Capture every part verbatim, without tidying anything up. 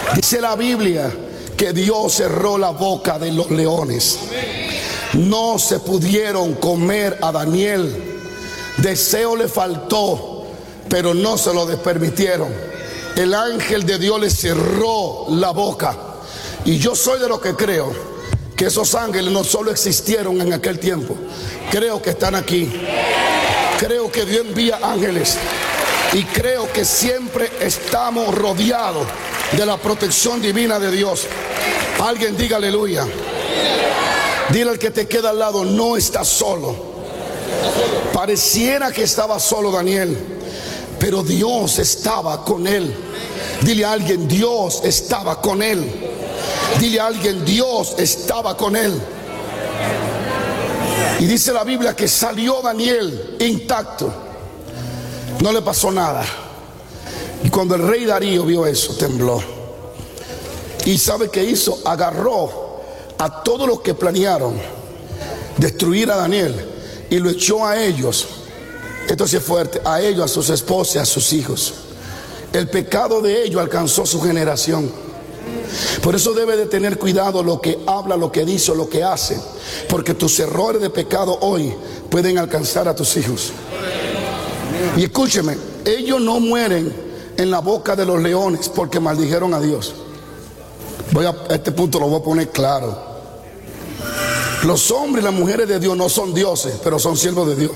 Dice la Biblia que Dios cerró la boca de los leones. No se pudieron comer a Daniel. Deseo le faltó, pero no se lo permitieron. El ángel de Dios le cerró la boca. Y yo soy de los que creo que esos ángeles no solo existieron en aquel tiempo, creo que están aquí. Creo que Dios envía ángeles. Y creo que siempre estamos rodeados de la protección divina de Dios. Alguien diga aleluya. Dile al que te queda al lado, no estás solo. Pareciera que estaba solo Daniel, pero Dios estaba con él. Dile a alguien, Dios estaba con él. Dile a alguien, Dios estaba con él. Y dice la Biblia que salió Daniel intacto. No le pasó nada. Y cuando el rey Darío vio eso, tembló. ¿Y sabe qué hizo? Agarró a todos los que planearon destruir a Daniel y lo echó a ellos. Esto sí es fuerte. A ellos, a sus esposas, a sus hijos. El pecado de ellos alcanzó su generación. Por eso debe de tener cuidado lo que habla, lo que dice, lo que hace, porque tus errores de pecado hoy pueden alcanzar a tus hijos. Y escúcheme, ellos no mueren en la boca de los leones porque maldijeron a Dios. Voy a, este punto lo voy a poner claro. Los hombres y las mujeres de Dios no son dioses, pero son siervos de Dios.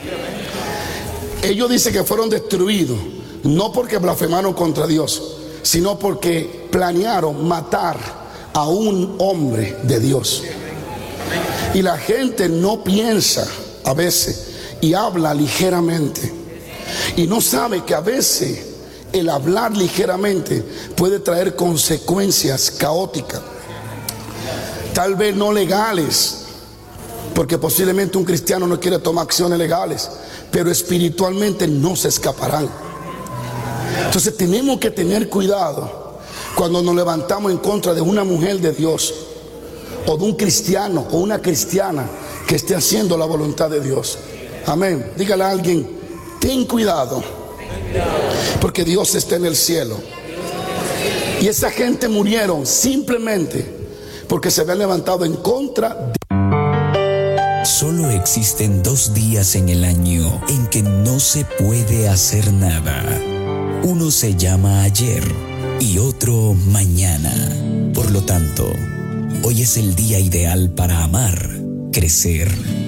Ellos dicen que fueron destruidos no porque blasfemaron contra Dios, sino porque planearon matar a un hombre de Dios. Y la gente no piensa a veces y habla ligeramente, y no sabe que a veces el hablar ligeramente puede traer consecuencias caóticas, tal vez no legales, porque posiblemente un cristiano no quiere tomar acciones legales, pero espiritualmente no se escaparán. Entonces tenemos que tener cuidado cuando nos levantamos en contra de una mujer de Dios, o de un cristiano o una cristiana que esté haciendo la voluntad de Dios. Amén. Dígale a alguien, ten cuidado, porque Dios está en el cielo. Y esa gente murieron simplemente porque se habían levantado en contra de... Solo existen dos días en el año en que no se puede hacer nada. Uno se llama ayer y otro mañana. Por lo tanto, hoy es el día ideal para amar, crecer